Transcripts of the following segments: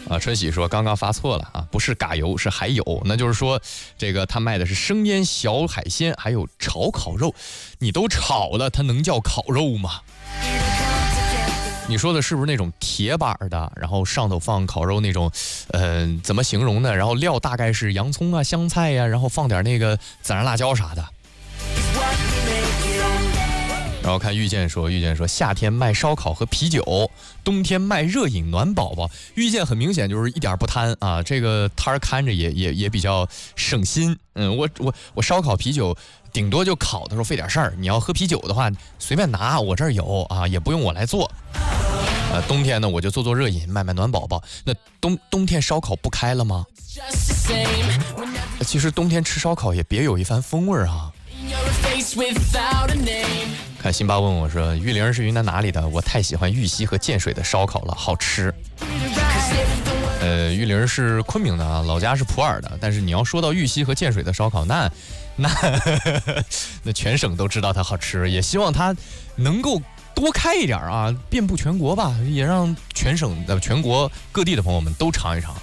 啊，春喜说刚刚发错了啊，不是嘎油是还有，那就是说这个他卖的是生腌小海鲜，还有炒烤肉，你都炒了，它能叫烤肉吗？你说的是不是那种铁板的，然后上头放烤肉那种，怎么形容呢？然后料大概是洋葱啊、香菜呀，然后放点那个孜然辣椒啥的。然后看遇见说夏天卖烧烤和啤酒，冬天卖热饮暖宝宝。遇见很明显就是一点不贪啊，这个摊儿看着也比较省心。我烧烤啤酒顶多就烤的时候费点事儿，你要喝啤酒的话随便拿，我这儿有啊，也不用我来做。冬天呢我就做热饮，卖暖宝宝。那冬天烧烤不开了吗？其实冬天吃烧烤也别有一番风味啊。看辛巴问我说玉玲是云南哪里的？我太喜欢玉溪和建水的烧烤了，好吃。玉玲是昆明的啊，老家是普洱的，但是你要说到玉溪和建水的烧烤，那全省都知道它好吃，也希望它能够多开一点啊，遍布全国吧，也让全省的全国各地的朋友们都尝一尝。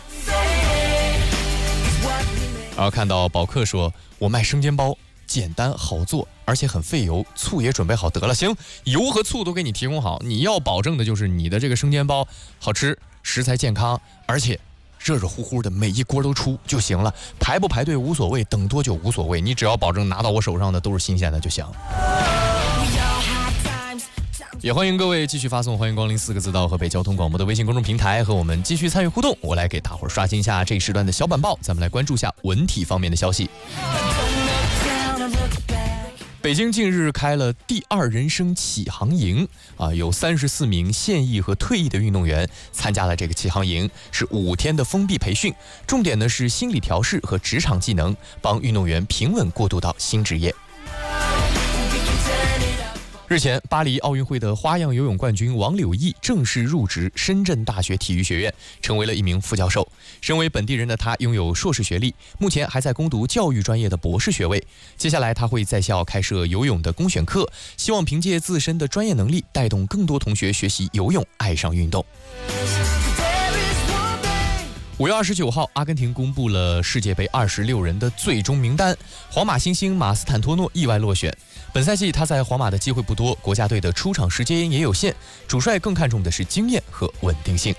然后看到宝克说我卖生煎包简单好做，而且很费油，醋也准备好得了。行，油和醋都给你提供好，你要保证的就是你的这个生煎包好吃，食材健康，而且热热乎乎的，每一锅都出就行了。排不排队无所谓，等多久无所谓，你只要保证拿到我手上的都是新鲜的就行。也欢迎各位继续发送欢迎光临4个字到河北交通广播的微信公众平台，和我们继续参与互动。我来给大伙儿刷新一下这一时段的小板报，咱们来关注一下文体方面的消息。北京近日开了第2人生启航营啊，有34名现役和退役的运动员参加了这个启航营，是5天的封闭培训，重点呢是心理调试和职场技能，帮运动员平稳过渡到新职业。日前，巴黎奥运会的花样游泳冠军王柳毅正式入职深圳大学体育学院，成为了一名副教授。身为本地人的他拥有硕士学历，目前还在攻读教育专业的博士学位。接下来他会在校开设游泳的公选课，希望凭借自身的专业能力，带动更多同学学习游泳，爱上运动。5月29号，阿根廷公布了世界杯26人的最终名单，皇马新星马斯坦托诺意外落选。本赛季他在皇马的机会不多，国家队的出场时间也有限，主帅更看重的是经验和稳定性。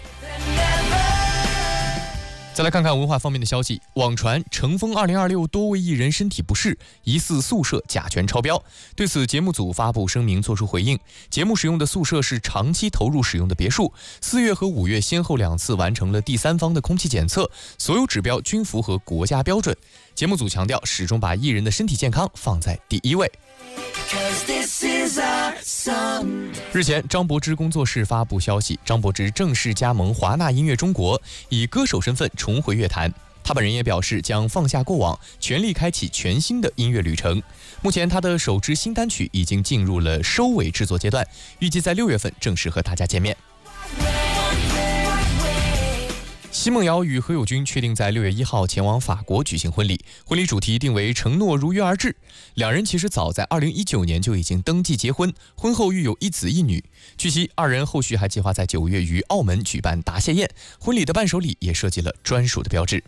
再来看看文化方面的消息，网传乘风2026多位艺人身体不适，疑似宿舍甲醛超标。对此，节目组发布声明作出回应，节目使用的宿舍是长期投入使用的别墅，4月和5月先后2次完成了第三方的空气检测，所有指标均符合国家标准。节目组强调，始终把艺人的身体健康放在第一位。日前，张柏芝工作室发布消息，张柏芝正式加盟华纳音乐中国，以歌手身份重回乐坛。他本人也表示将放下过往，全力开启全新的音乐旅程。目前他的首支新单曲已经进入了收尾制作阶段，预计在6月份正式和大家见面。奚梦瑶与何猷君确定在6月1号前往法国举行婚礼，婚礼主题定为承诺如约而至。两人其实早在2019年就已经登记结婚，婚后育有1子1女。据悉，二人后续还计划在9月于澳门举办答谢宴，婚礼的伴手礼也设计了专属的标志。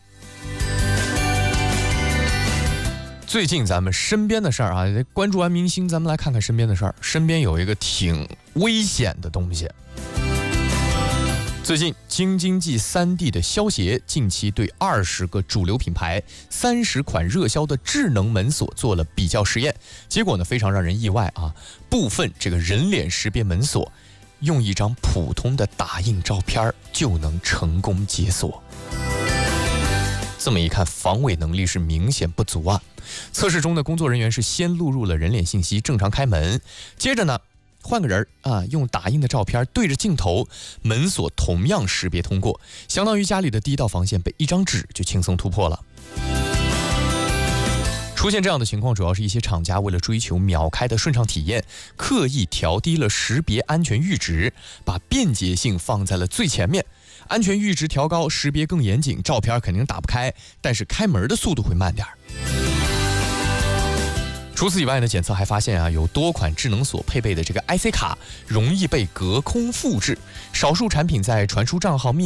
最近咱们身边的事儿啊，关注完明星，咱们来看看身边的事儿。身边有一个挺危险的东西。最近，京津冀3地的消协近期对20个主流品牌、30款热销的智能门锁做了比较实验，结果呢非常让人意外啊！部分这个人脸识别门锁，用一张普通的打印照片就能成功解锁。这么一看，防伪能力是明显不足啊！测试中的工作人员是先录入了人脸信息，正常开门，接着呢，换个人啊，用打印的照片对着镜头，门锁同样识别通过，相当于家里的第一道防线被一张纸就轻松突破了。出现这样的情况，主要是一些厂家为了追求秒开的顺畅体验，刻意调低了识别安全阈值，把便捷性放在了最前面。安全阈值调高，识别更严谨，照片肯定打不开，但是开门的速度会慢点。除此以外呢，检测还发现啊，有多款智能锁配备的这个 IC 卡容易被隔空复制，少数产品在传输账号密